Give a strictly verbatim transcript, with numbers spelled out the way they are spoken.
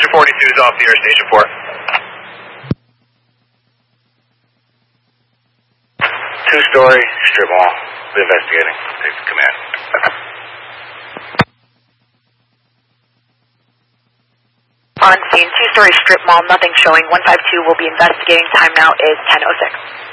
Challenger forty-two is off the air, station four. Two-story strip mall. We're investigating. Take the command. On scene, two-story strip mall, nothing showing. one five two will be investigating. Time now is ten oh six.